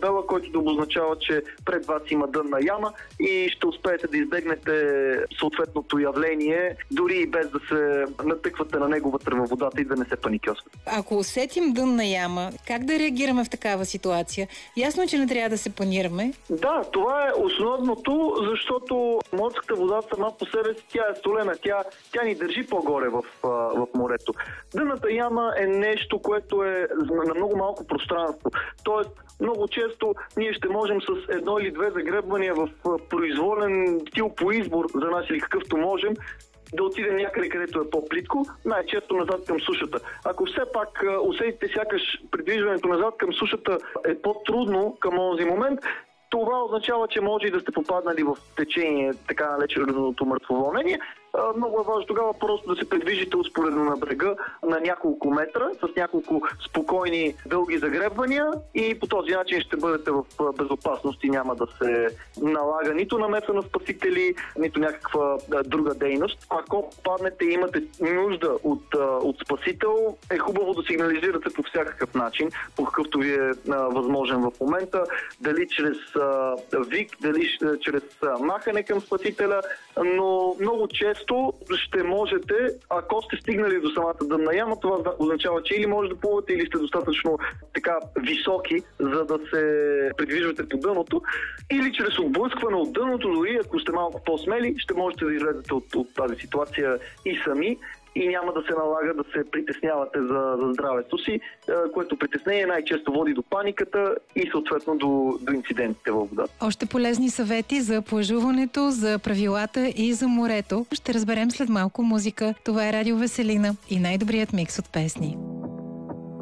табела, който да обозначава, че пред вас има дънна яма и ще успеете да избегнете съответното явление, дори и без да се натъквате на него вътре във водата и да не се паникьосвате. Ако усетим дънна яма, как да реагираме в такава ситуация? Ясно, че не трябва да се панираме. Да, това е основното, защото морската вода сама по себе си, тя е столена, тя ни държи по-горе в морето. Дънната яма е нещо, което е на много малко пространство. Тоест, много често ние ще можем с едно или две загребвания в произволен стил по избор за нас или какъвто можем, да отидем някъде, където е по-плитко, най-често назад към сушата. Ако все пак усетите сякаш придвижването назад към сушата е по-трудно към този момент, това означава, че може и да сте попаднали в течение, така нареченото мъртво вълнение. Много е важно тогава просто да се придвижите успоредно на брега на няколко метра, с няколко спокойни дълги загребвания и по този начин ще бъдете в безопасност и няма да се налага нито намеса на спасители, нито някаква друга дейност. Ако паднете и имате нужда от спасител, е хубаво да сигнализирате по всякакъв начин, по какъвто ви е възможен в момента, дали чрез вик, дали чрез махане към спасителя, но много често ще можете, ако сте стигнали до самата дънна яма, това означава, че или може да плувате, или сте достатъчно така високи, за да се придвижвате по дъното, или чрез отблъскване от дъното, дори ако сте малко по-смели, ще можете да излезете от тази ситуация и сами. И няма да се налага да се притеснявате за здравето си, което притеснение най-често води до паниката и съответно до инцидентите във водата. Още полезни съвети за плажуването, за правилата и за морето ще разберем след малко музика. Това е Радио Веселина и най-добрият микс от песни.